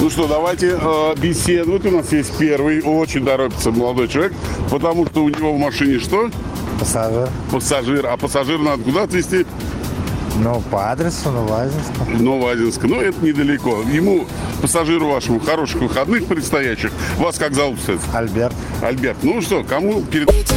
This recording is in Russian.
Ну что, давайте беседовать. У нас есть первый, очень торопится молодой человек, потому что у него в машине что? Пассажир. Пассажир. А пассажир надо куда отвезти? Ну, по адресу Новоазинск. Новоазинск. Но это недалеко. Ему, пассажиру вашему, хороших выходных предстоящих. Вас как зовут, кстати? Альберт. Альберт. Ну что, кому перед...